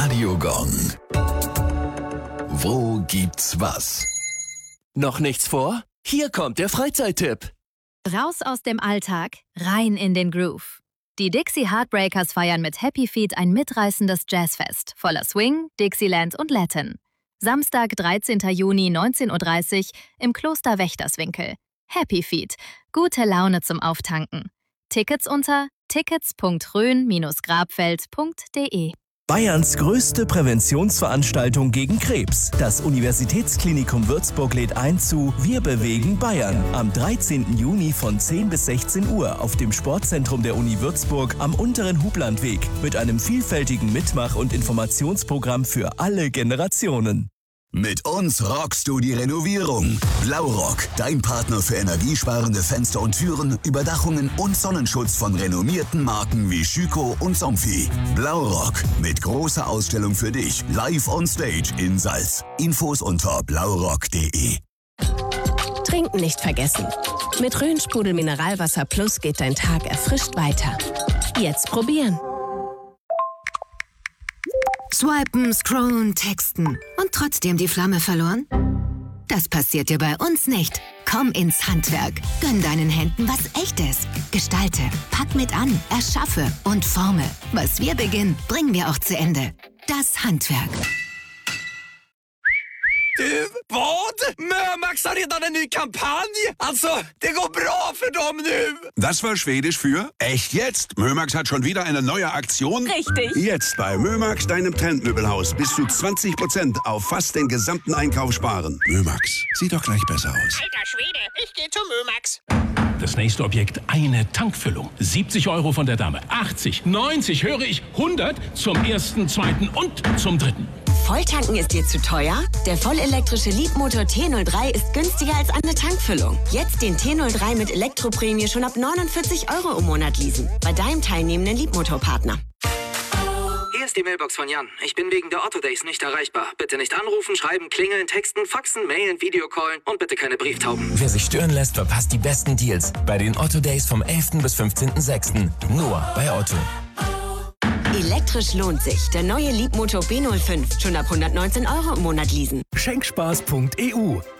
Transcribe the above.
Radiogong. Wo gibt's was? Noch nichts vor? Hier kommt der Freizeittipp. Raus aus dem Alltag, rein in den Groove. Die Dixie Heartbreakers feiern mit Happy Feet ein mitreißendes Jazzfest voller Swing, Dixieland und Latin. Samstag, 13. Juni, 19:30 Uhr im Kloster Wächterswinkel. Happy Feet, gute Laune zum Auftanken. Tickets unter tickets.rhön-grabfeld.de. Bayerns größte Präventionsveranstaltung gegen Krebs. Das Universitätsklinikum Würzburg lädt ein zu Wir bewegen Bayern am 13. Juni von 10 bis 16 Uhr auf dem Sportzentrum der Uni Würzburg am unteren Hublandweg mit einem vielfältigen Mitmach- und Informationsprogramm für alle Generationen. Mit uns rockst du die Renovierung. Blaurock, dein Partner für energiesparende Fenster und Türen, Überdachungen und Sonnenschutz von renommierten Marken wie Schüco und Somfy. Blaurock, mit großer Ausstellung für dich, live on stage in Salz. Infos unter blaurock.de. Trinken nicht vergessen. Mit Rhön Sprudel Mineralwasser Plus geht dein Tag erfrischt weiter. Jetzt probieren. Swipen, scrollen, texten und trotzdem die Flamme verloren? Das passiert dir bei uns nicht. Komm ins Handwerk. Gönn deinen Händen was Echtes. Gestalte, pack mit an, erschaffe und forme. Was wir beginnen, bringen wir auch zu Ende. Das Handwerk. Du, vad? Mömax har redan en ny kampanj. Alltså, det går bra för dem nu. Das war Schwedisch für echt jetzt. Mömax hat schon wieder eine neue Aktion. Richtig. Jetzt bei Mömax, deinem Trendmöbelhaus. Bis zu 20% auf fast den gesamten Einkauf sparen. Mömax, sieht doch gleich besser aus. Alter Schwede, ich gehe zu Mömax. Das nächste Objekt, eine Tankfüllung. 70 € von der Dame, 80, 90, höre ich, 100 zum ersten, zweiten und zum dritten. Volltanken ist dir zu teuer? Der vollelektrische Leapmotor T03 ist günstiger als eine Tankfüllung. Jetzt den T03 mit Elektroprämie schon ab 49 € im Monat leasen. Bei deinem teilnehmenden Leapmotor-Partner. Hier ist die Mailbox von Jan. Ich bin wegen der Otto Days nicht erreichbar. Bitte nicht anrufen, schreiben, klingeln, texten, faxen, mailen, Videocallen und bitte keine Brieftauben. Wer sich stören lässt, verpasst die besten Deals bei den Otto Days vom 11. bis 15.06. Nur bei Otto. Elektrisch lohnt sich. Der neue Leapmotor B05. Schon ab 119 € im Monat leasen. Schenkspaß.eu.